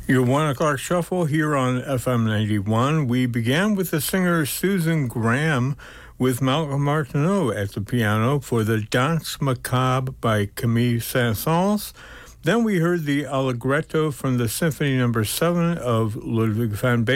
Your 1 o'clock shuffle here on FM 91. We began with the singer Susan Graham with Malcolm Martineau at the piano for the Danse Macabre by Camille Saint-Saëns. Then we heard the Allegretto from the Symphony No. 7 of Ludwig van Beethoven.